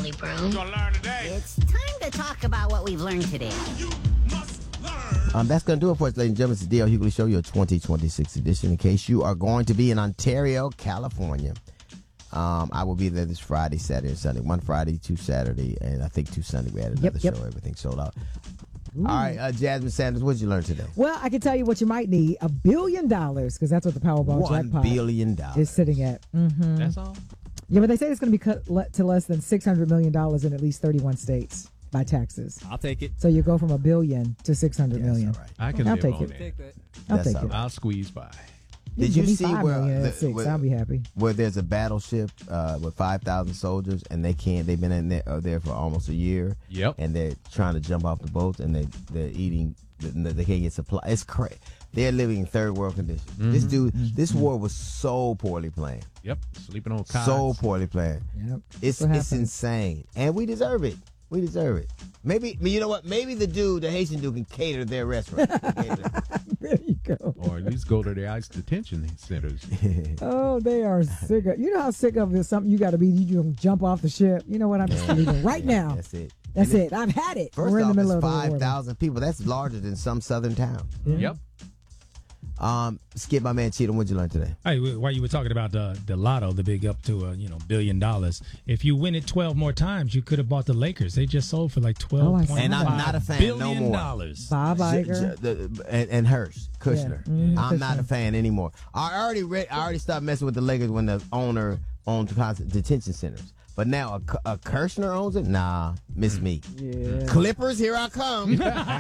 Charlie Brown. It's time to talk about what we've learned today. That's going to do it for us, ladies and gentlemen. It's the D.L. Hughley Show, your 2026 edition. In case you are going to be in Ontario, California, I will be there this Friday, Saturday, and Sunday. One Friday, 2 Saturday, and I think 2 Sunday. We had another show. Everything sold out. Ooh. All right, Jasmine Sanders, what did you learn today? Well, I can tell you what you might need. $1 billion, because that's what the Powerball jackpot $1 billion is sitting at. Mm-hmm. That's all? Yeah, but they say it's going to be cut to less than $600 million in at least 31 states by taxes. I'll take it. So you go from $1 billion to $600 million. All right. I can I'll live take on it. that. I'll take it. I'll squeeze by. Did you see where I'll be happy. Where there's a battleship with 5,000 soldiers and they've been in there for almost a year. Yep. And they're trying to jump off the boats and they're eating. They can't get supply. It's crazy. They're living in third world conditions. Mm-hmm. This war was so poorly planned. Yep. Sleeping on cots. So poorly planned. Yep. It's insane, and we deserve it. We deserve it. Maybe you know what? Maybe the Haitian dude, can cater their restaurant. There you go. Or at least go to the ICE detention centers. Oh, they are sick of. You know how sick of is something you got to be. You can jump off the ship. You know what? I'm just leaving right now. That's it. That's it. I've had it. First We're in the middle of the 5,000 people. That's larger than some southern town. Yeah. Yep. Skip, my man Cheatham, what'd you learn today? Hey, while you were talking about the lotto, the big up to $1 billion. If you win it 12 more times, you could have bought the Lakers. They just sold for like $12.5 and I'm not a fan no more. Bob Iger and Hirsch Kushner. Yeah. I'm not a fan anymore. I already stopped messing with the Lakers when the owner owned detention centers. But now a Kirshner owns it? Nah, miss me. Yeah. Clippers, here I come.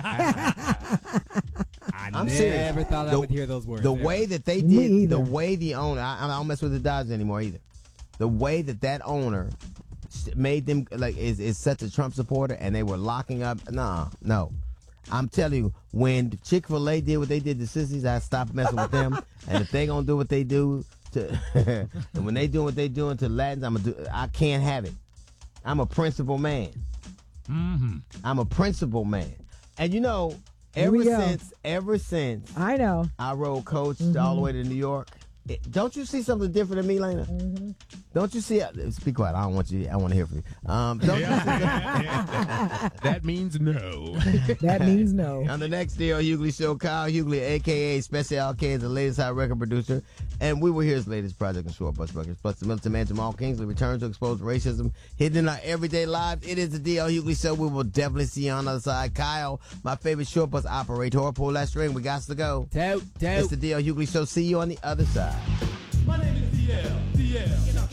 I'm serious. Never thought I would hear those words. The way that they did, the way the owner, I don't mess with the Dodgers anymore either. The way that owner made them is such a Trump supporter, and they were locking up. No. I'm telling you, when Chick-fil-A did what they did to sissies, I stopped messing with them. And if they gonna do what they do and when they do what they doing to Latins, I can't have it. I'm a principled man. Mm-hmm. I'm a principled man, and ever since I know I rode coach all the way to New York. Don't you see something different in me, Lena? Mm-hmm. Don't you see? Be quiet. I want to hear from you. That means no. That means no. On the next D.L. Hughley Show, Kyle Hughley, a.k.a. Special K, is the latest hot record producer, and we will hear his latest project in Short Bus Records. Plus, the militant man Jamal Kingsley returns to expose racism hidden in our everyday lives. It is the D.L. Hughley Show. We will definitely see you on the other side. Kyle, my favorite short bus operator, pull that string. We got to go. Toot. It's the D.L. Hughley Show. See you on the other side. My name is DL.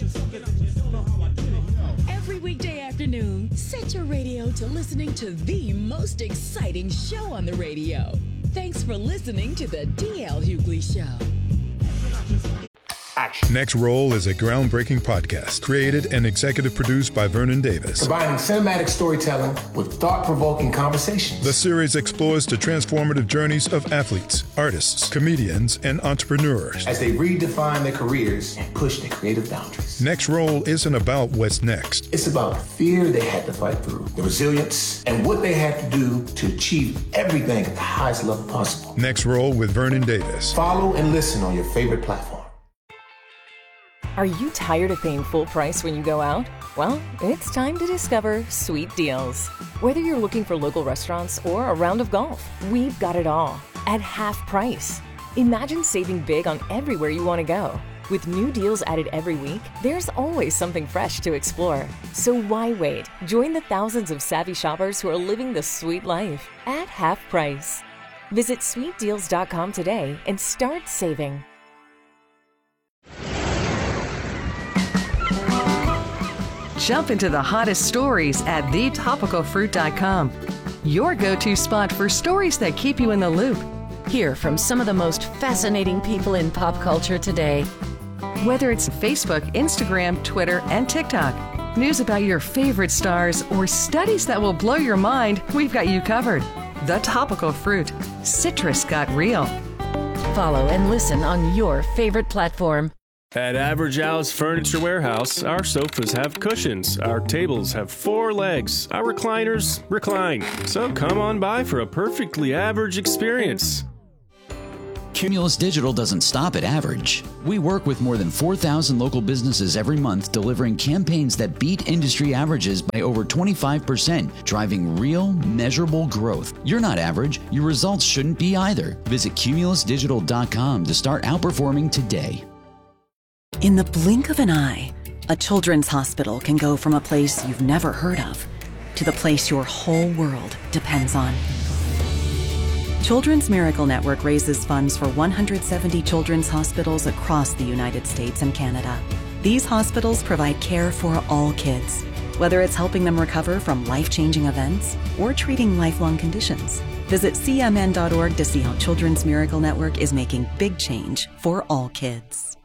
Every weekday afternoon, set your radio to listening to the most exciting show on the radio. Thanks for listening to the DL Hughley Show. Next Roll is a groundbreaking podcast created and executive produced by Vernon Davis. Combining cinematic storytelling with thought-provoking conversations. The series explores the transformative journeys of athletes, artists, comedians, and entrepreneurs as they redefine their careers and push their creative boundaries. Next Roll isn't about what's next. It's about the fear they had to fight through, the resilience, and what they had to do to achieve everything at the highest level possible. Next Roll with Vernon Davis. Follow and listen on your favorite platform. Are you tired of paying full price when you go out? Well, it's time to discover Sweet Deals. Whether you're looking for local restaurants or a round of golf, we've got it all at half price. Imagine saving big on everywhere you want to go. With new deals added every week, there's always something fresh to explore. So why wait? Join the thousands of savvy shoppers who are living the sweet life at half price. Visit sweetdeals.com today and start saving. Jump into the hottest stories at thetopicalfruit.com. Your go-to spot for stories that keep you in the loop. Hear from some of the most fascinating people in pop culture today. Whether it's Facebook, Instagram, Twitter, and TikTok, news about your favorite stars, or studies that will blow your mind, we've got you covered. The Topical Fruit. Citrus got real. Follow and listen on your favorite platform. At Average Al's Furniture Warehouse, our sofas have cushions, our tables have 4 legs, our recliners recline. So come on by for a perfectly average experience. Cumulus Digital doesn't stop at average. We work with more than 4,000 local businesses every month, delivering campaigns that beat industry averages by over 25%, driving real, measurable growth. You're not average. Your results shouldn't be either. Visit cumulusdigital.com to start outperforming today. In the blink of an eye, a children's hospital can go from a place you've never heard of to the place your whole world depends on. Children's Miracle Network raises funds for 170 children's hospitals across the United States and Canada. These hospitals provide care for all kids, whether it's helping them recover from life-changing events or treating lifelong conditions. Visit cmn.org to see how Children's Miracle Network is making big change for all kids.